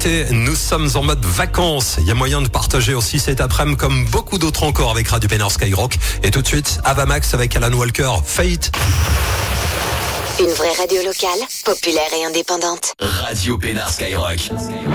l'été, nous sommes en mode vacances. Il y a moyen de partager aussi cet après-midi comme beaucoup d'autres encore avec Radio Pénard Skyrock. Et tout de suite, Avamax avec Alan Walker, Fate. Une vraie radio locale, populaire et indépendante. Radio Pénard Skyrock.